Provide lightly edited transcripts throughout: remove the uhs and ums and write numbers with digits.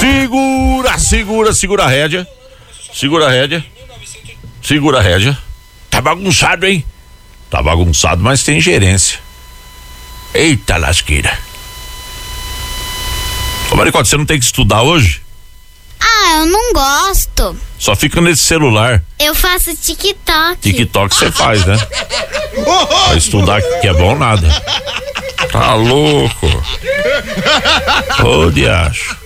Segura a rédea. Segura a rédea. Tá bagunçado, hein? Tá bagunçado, mas tem gerência. Eita lasqueira. Ô Maricota, você não tem que estudar hoje? Ah, eu não gosto. Só fica nesse celular. Eu faço TikTok. TikTok você faz, né? Pra estudar que é bom nada. Tá louco. Ô diacho.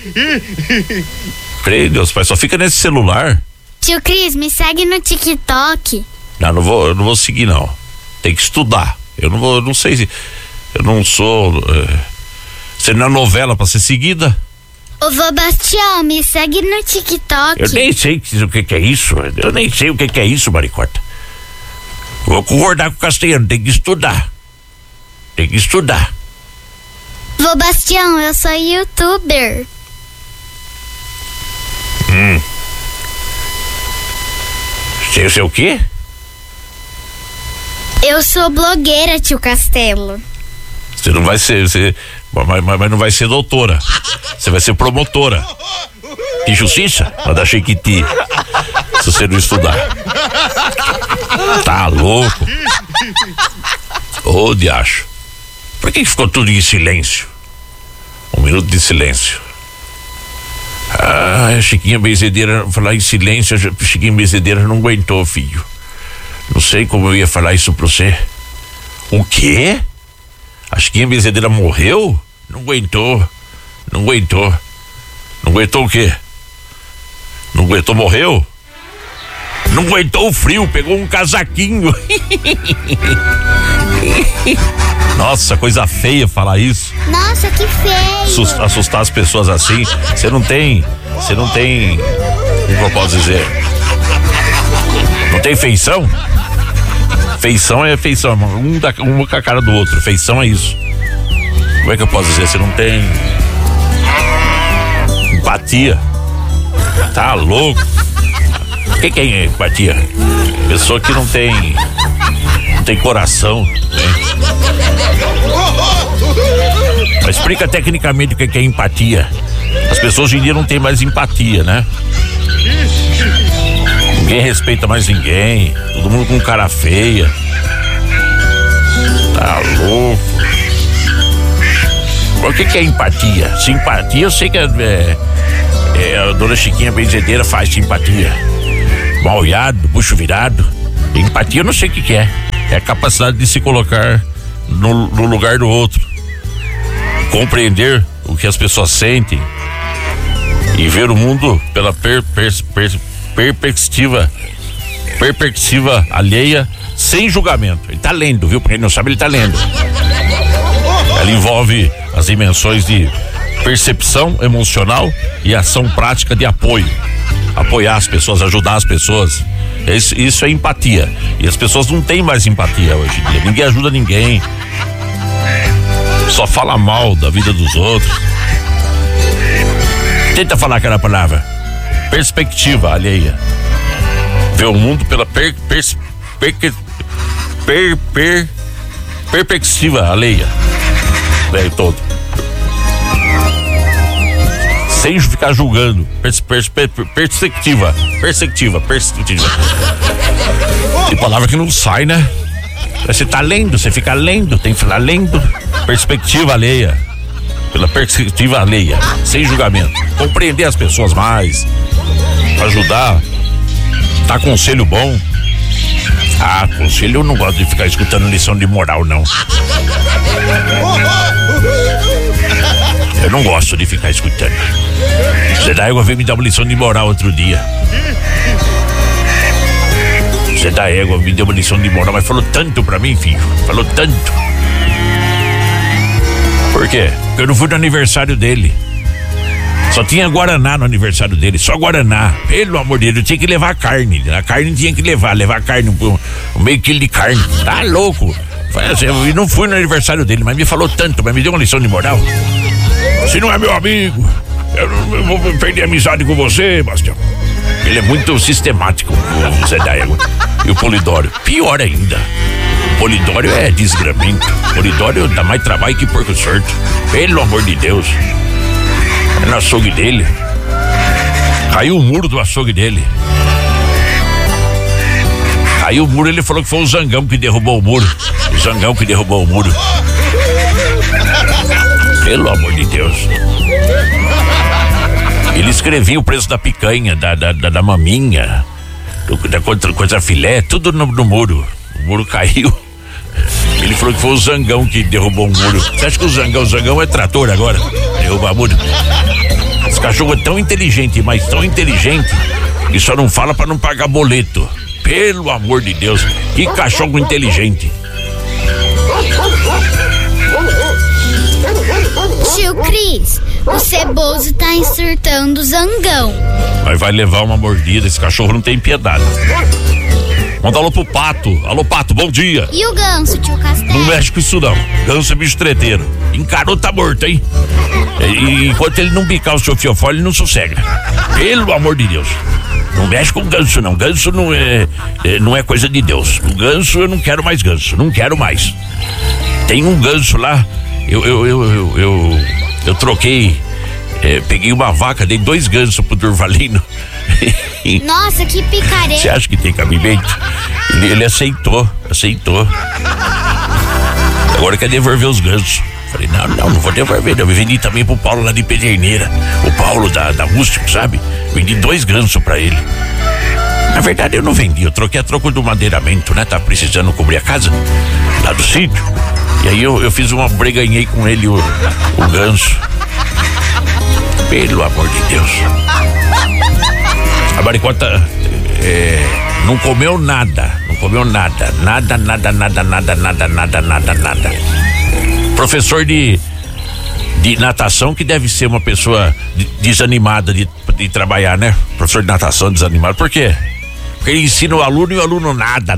Creio Deus, pai, só fica nesse celular. Tio Cris, me segue no TikTok. Eu não vou seguir não. Tem que estudar. Eu não sei se eu não sou você não é novela pra ser seguida? Ô vô Bastião, me segue no TikTok. Eu nem sei o que é isso. Eu nem sei o que é isso, Maricota. Vou concordar com o Castelhano, tem que estudar. Vô Bastião, eu sou youtuber. Sei o quê? Eu sou blogueira, tio Castelo. Você não vai ser, mas não vai ser doutora. Você vai ser promotora. Que justiça? Vai dar Chiquiti. Se você não estudar. Tá louco? Ô diacho. Por que ficou tudo em silêncio? 1 minuto de silêncio. Ah, Chiquinha Benzedeira, falar em silêncio, Chiquinha Benzedeira não aguentou, filho. Não sei como eu ia falar isso pra você. O quê? A Chiquinha Benzedeira morreu? Não aguentou. Não aguentou o quê? Não aguentou, morreu? Não aguentou o frio, pegou um casaquinho. Nossa, coisa feia falar isso. Nossa, que feio. Assustar as pessoas assim. Você não tem, como eu posso dizer? Não tem feição? Feição é feição, um com a cara do outro. Feição é isso. Como é que eu posso dizer? Você não tem empatia. Tá louco? O que é empatia? Pessoa que não tem coração, né? Mas explica tecnicamente o que é empatia. As pessoas hoje em dia não têm mais empatia, né? Ninguém respeita mais ninguém. Todo mundo com cara feia. Tá louco. O que é empatia? Simpatia, eu sei que a dona Chiquinha Benzedeira faz simpatia. Mal olhado, bucho virado. Empatia eu não sei o que é. É a capacidade de se colocar no lugar do outro. Compreender o que as pessoas sentem. E ver o mundo pela perspectiva alheia, sem julgamento. Ele tá lendo, viu? Pra quem não sabe, ele tá lendo. Ela envolve as dimensões de percepção emocional e ação prática de apoio. Apoiar as pessoas, ajudar as pessoas. Isso é empatia. E as pessoas não têm mais empatia hoje em dia. Ninguém ajuda ninguém. Só fala mal da vida dos outros. Tenta falar aquela palavra. Perspectiva alheia. Ver o mundo pela perspectiva alheia. Velho todo. Sem ficar julgando. Perspectiva. Tem palavra que não sai, né? Você tá lendo, você fica lendo, tem que falar lendo. Perspectiva alheia. Pela perspectiva alheia. Sem julgamento. Compreender as pessoas mais. Ajudar. Dar conselho bom. Ah, conselho eu não gosto de ficar escutando lição de moral, não. Eu não gosto de ficar escutando. Zé da Égua veio me dar uma lição de moral outro dia. Zé da Égua me deu uma lição de moral, mas falou tanto pra mim, filho. Falou tanto. Por quê? Porque eu não fui no aniversário dele. Só tinha Guaraná no aniversário dele, só Guaraná. Pelo amor de Deus, eu tinha que levar carne. A carne tinha que levar carne, meio quilo de carne. Tá louco? Eu não fui no aniversário dele, mas me falou tanto, mas me deu uma lição de moral. Se não é meu amigo, eu vou perder a amizade com você, Bastião. Ele é muito sistemático, o Zé da Égua. E o Polidório, pior ainda. O Polidório é desgramento. O Polidório dá mais trabalho que porco sorto. Pelo amor de Deus. no açougue dele. Caiu o muro do açougue dele. Caiu o muro, ele falou que foi o Zangão que derrubou o muro. O Zangão que derrubou o muro. Pelo amor de Deus. Ele escrevia o preço da picanha, da maminha, da contra filé, tudo no muro. O muro caiu. Ele falou que foi o Zangão que derrubou o muro. Você acha que o Zangão é trator agora? Derrubar muro. Esse cachorro é tão inteligente, mas tão inteligente, que só não fala pra não pagar boleto. Pelo amor de Deus, que cachorro inteligente. Tio Cris, o Ceboso tá insultando o Zangão. Mas vai levar uma mordida, esse cachorro não tem piedade. Manda alô pro Pato. Alô, Pato, bom dia. E o Ganso, tio Castelo? Não mexe com isso não. Ganso é bicho treteiro. Encarou, tá morto, hein? E enquanto ele não bicar o seu fiofó, ele não sossega. Pelo amor de Deus. Não mexe com ganso não. Ganso não é coisa de Deus. O ganso, eu não quero mais ganso. Não quero mais. Tem um ganso lá. Eu troquei. Peguei uma vaca, dei 2 gansos pro Durvalino. Nossa, que picareta. Você acha que tem cabimento? Ele aceitou. Agora quer devolver os gansos. Falei, não vou devolver. Eu vendi também pro Paulo lá de Pedreira. O Paulo da Rústico, sabe? Vendi 2 gansos pra ele. Na verdade eu não vendi, eu troquei a troco do madeiramento, né? Tá precisando cobrir a casa lá do sítio. E aí eu fiz uma breganhei com ele, o ganso. Pelo amor de Deus. A Maricota não comeu nada. Nada. Professor de natação, que deve ser uma pessoa desanimada de trabalhar, né? Professor de natação desanimado. Por quê? Porque ele ensina o aluno e o aluno nada.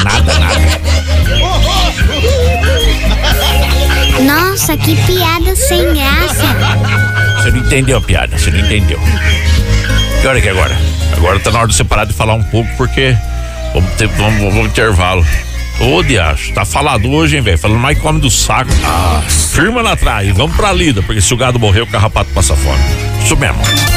Nossa, que piada sem graça. Você não entendeu a piada, você não entendeu. Que hora que é agora? Agora tá na hora de você parar de falar um pouco, porque vamos intervalo. Ô, diacho, tá falado hoje, hein, velho? Falando mais come do saco. Firma lá atrás, vamos pra lida, porque se o gado morrer, o carrapato passa fome. Isso mesmo.